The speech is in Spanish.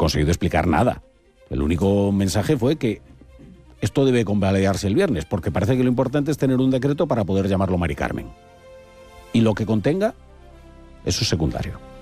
conseguido explicar nada. El único mensaje fue que esto debe convalidarse el viernes, porque parece que lo importante es tener un decreto para poder llamarlo Mari Carmen. Y lo que contenga, eso es secundario.